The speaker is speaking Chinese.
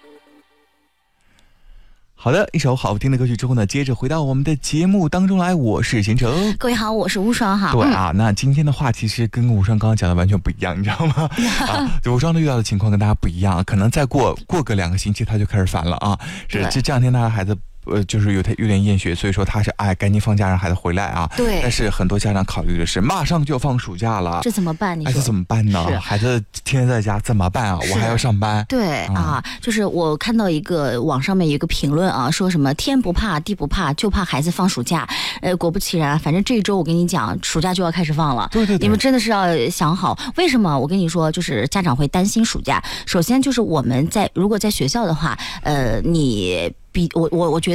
好的，一首好听的歌曲之后呢，接着回到我们的节目当中来，我是贤成。 各位好，我是无双哈。 对啊，那今天的话其实跟无双刚刚讲的完全不一样，你知道吗？无双遇到的情况跟大家不一样，可能再过个2个星期他就开始烦了啊。是这两天他孩子就是有点厌学，所以说他是赶紧放假让孩子回来啊。 对。 但是很多家长考虑的是马上就要放暑假了， 这怎么办？你说这怎么办呢？孩子天天在家怎么办啊？我还要上班。 对啊，就是我看到一个网上面有一个评论啊，说什么天不怕地不怕，就怕孩子放暑假。果不其然，反正这一周我跟你讲，暑假就要开始放了。 对， 你们真的是要想好，为什么？我跟你说，就是家长会担心暑假。首先就是我们如果在学校的话，我觉得。